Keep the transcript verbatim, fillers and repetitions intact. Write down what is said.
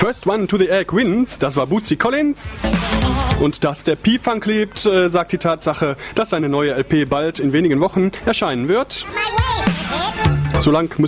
First One to the Egg wins, das war Bootsy Collins. Und dass der P-Funk lebt, äh, sagt die Tatsache, dass seine neue L P bald in wenigen Wochen erscheinen wird. Solange